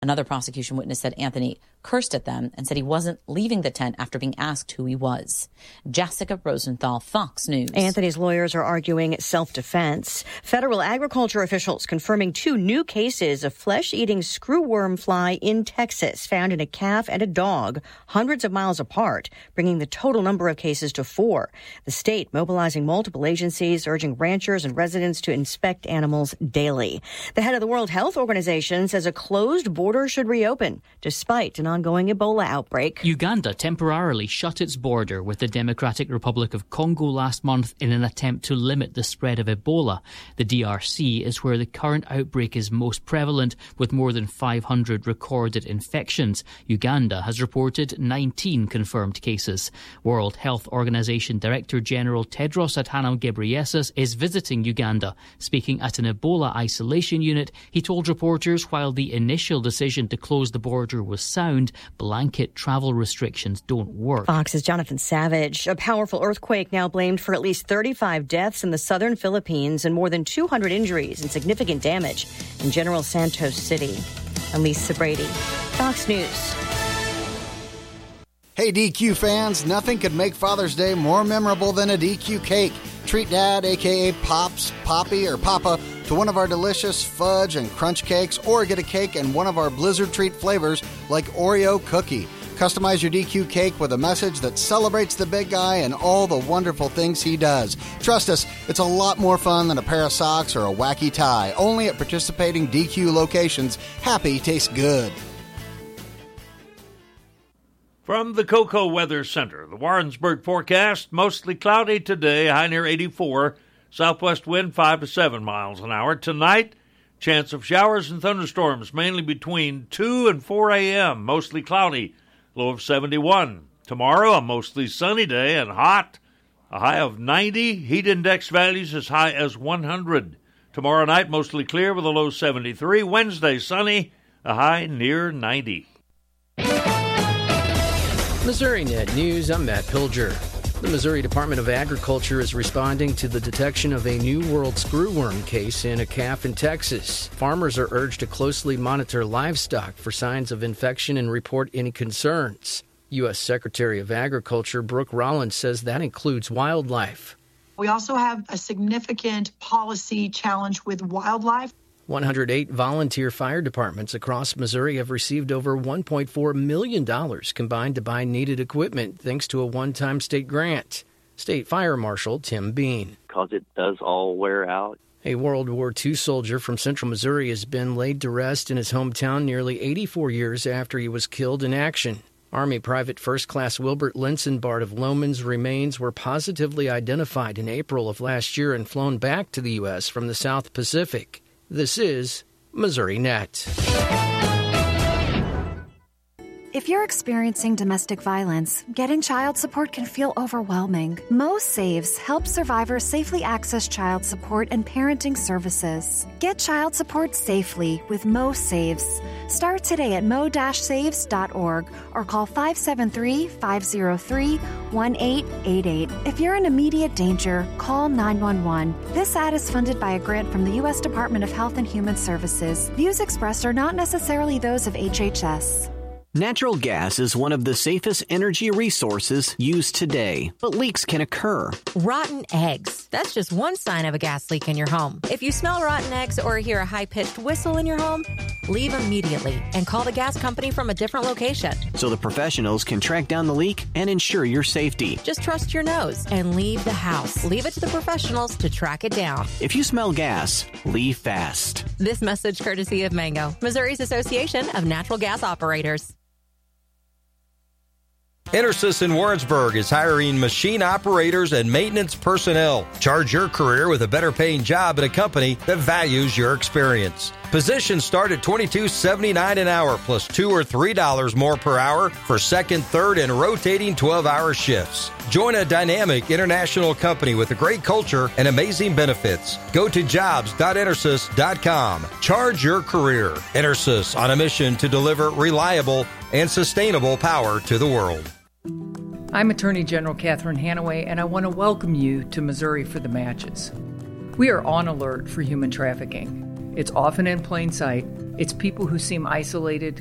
Another prosecution witness said Anthony cursed at them and said he wasn't leaving the tent after being asked who he was. Jessica Rosenthal, Fox News. Anthony's lawyers are arguing self-defense. Federal agriculture officials confirming 2 new cases of flesh-eating screwworm fly in Texas found in a calf and a dog hundreds of miles apart, bringing the total number of cases to 4. The state mobilizing multiple agencies, urging ranchers and residents to inspect animals daily. The head of the World Health Organization says a closed border should reopen, despite an ongoing Ebola outbreak. Uganda temporarily shut its border with the Democratic Republic of Congo last month in an attempt to limit the spread of Ebola. The DRC is where the current outbreak is most prevalent, with more than 500 recorded infections. Uganda has reported 19 confirmed cases. World Health Organization Director General Tedros Adhanom Ghebreyesus is visiting Uganda. Speaking at an Ebola isolation unit, he told reporters while the initial decision to close the border was sound, blanket travel restrictions don't work. Fox's Jonathan Savage. A powerful earthquake now blamed for at least 35 deaths in the southern Philippines and more than 200 injuries and significant damage in General Santos City. I'm Lisa Brady, Fox News. Hey DQ fans, nothing could make Father's Day more memorable than a DQ cake. Treat Dad, a.k.a. Pops, Poppy, or Papa, to one of our delicious fudge and crunch cakes, or get a cake in one of our Blizzard treat flavors like Oreo cookie. Customize your DQ cake with a message that celebrates the big guy and all the wonderful things he does. Trust us, it's a lot more fun than a pair of socks or a wacky tie. Only at participating DQ locations. Happy tastes good. From the Cocoa Weather Center, the Warrensburg forecast, mostly cloudy today, high near 84, southwest wind 5 to 7 miles an hour. Tonight, chance of showers and thunderstorms, mainly between 2 and 4 a.m., mostly cloudy, low of 71. Tomorrow, a mostly sunny day and hot, a high of 90, heat index values as high as 100. Tomorrow night, mostly clear with a low 73. Wednesday, sunny, a high near 90. Missouri Net News, I'm Matt Pilger. The Missouri Department of Agriculture is responding to the detection of a New World screwworm case in a calf in Texas. Farmers are urged to closely monitor livestock for signs of infection and report any concerns. U.S. Secretary of Agriculture Brooke Rollins says that includes wildlife. We also have a significant policy challenge with wildlife. 108 volunteer fire departments across Missouri have received over $1.4 million combined to buy needed equipment thanks to a one-time state grant. State Fire Marshal Tim Bean. Because it does all wear out. A World War II soldier from central Missouri has been laid to rest in his hometown nearly 84 years after he was killed in action. Army Private First Class Wilbert Linsenbart of Loman's remains were positively identified in April of last year and flown back to the U.S. from the South Pacific. This is Missouri Net. If you're experiencing domestic violence, getting child support can feel overwhelming. Mo Saves helps survivors safely access child support and parenting services. Get child support safely with Mo Saves. Start today at mo-saves.org or call 573-503-1888. If you're in immediate danger, call 911. This ad is funded by a grant from the U.S. Department of Health and Human Services. Views expressed are not necessarily those of HHS. Natural gas is one of the safest energy resources used today, but leaks can occur. Rotten eggs. That's just one sign of a gas leak in your home. If you smell rotten eggs or hear a high-pitched whistle in your home, leave immediately and call the gas company from a different location. So the professionals can track down the leak and ensure your safety. Just trust your nose and leave the house. Leave it to the professionals to track it down. If you smell gas, leave fast. This message courtesy of Mango, Missouri's Association of Natural Gas Operators. EnerSys in Warrensburg is hiring machine operators and maintenance personnel. Charge your career with a better-paying job at a company that values your experience. Positions start at $22.79 an hour, plus $2 or $3 more per hour for second, third, and rotating 12-hour shifts. Join a dynamic international company with a great culture and amazing benefits. Go to jobs.enersys.com. Charge your career. EnerSys, on a mission to deliver reliable and sustainable power to the world. I'm Attorney General Catherine Hanaway, and I want to welcome you to Missouri for the Matches. We are on alert for human trafficking. It's often in plain sight, It's people who seem isolated,